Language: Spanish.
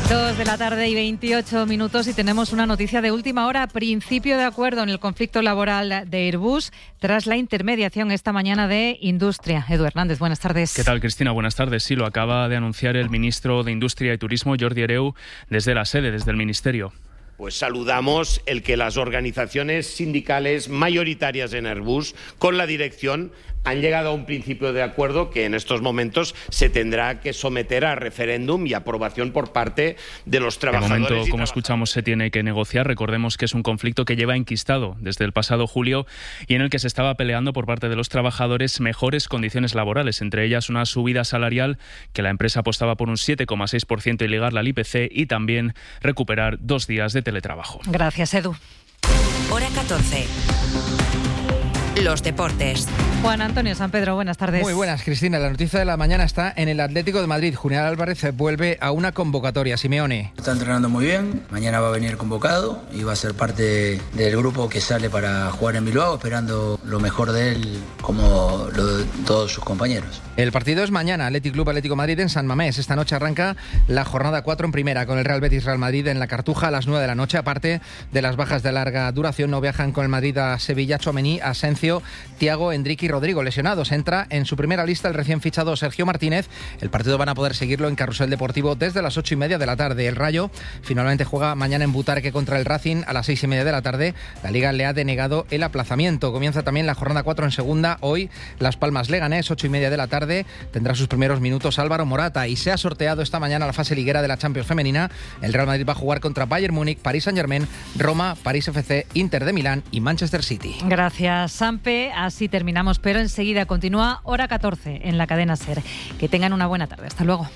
2:28 y tenemos una noticia de última hora. Principio de acuerdo en el conflicto laboral de Airbus tras la intermediación esta mañana de Industria. Edu Hernández, buenas tardes. ¿Qué tal, Cristina? Buenas tardes. Sí, lo acaba de anunciar el ministro de Industria y Turismo, Jordi Hereu, desde la sede, desde el Ministerio. Pues saludamos el que las organizaciones sindicales mayoritarias en Airbus, con la dirección, han llegado a un principio de acuerdo que en estos momentos se tendrá que someter a referéndum y aprobación por parte de los trabajadores. De momento, como escuchamos, se tiene que negociar. Recordemos que es un conflicto que lleva enquistado desde el pasado julio y en el que se estaba peleando por parte de los trabajadores mejores condiciones laborales, entre ellas una subida salarial que la empresa apostaba por un 7,6% y ligarla al IPC y también recuperar 2 días de teletrabajo. Gracias, Edu. Hora 14. Los deportes. Juan Antonio San Pedro, buenas tardes. Muy buenas, Cristina. La noticia de la mañana está en el Atlético de Madrid. Julián Álvarez vuelve a una convocatoria. Simeone. Está entrenando muy bien. Mañana va a venir convocado y va a ser parte del grupo que sale para jugar en Bilbao, esperando lo mejor de él como lo de todos sus compañeros. El partido es mañana. Atlético Madrid en San Mamés. Esta noche arranca la jornada 4 en primera con el Real Betis Real Madrid en la Cartuja a las 9 de la noche. Aparte de las bajas de larga duración, no viajan con el Madrid a Sevilla Tchouaméni, Asencio, Thiago, Endrick y Rodrigo lesionados. Entra en su primera lista el recién fichado Sergio Martínez. El partido van a poder seguirlo en Carrusel Deportivo desde las 8:30 de la tarde. El Rayo finalmente juega mañana en Butarque contra el Racing a las 6:30 de la tarde. La Liga le ha denegado el aplazamiento. Comienza también la jornada 4 en segunda. Hoy Las Palmas Leganés, 8:30 de la tarde. Tendrá sus primeros minutos Álvaro Morata y se ha sorteado esta mañana la fase liguera de la Champions femenina. El Real Madrid va a jugar contra Bayern Múnich, Paris Saint-Germain, Roma, París FC, Inter de Milán y Manchester City. Gracias, Sampe. Así terminamos, pero enseguida continúa Hora 14 en la cadena SER. Que tengan una buena tarde. Hasta luego.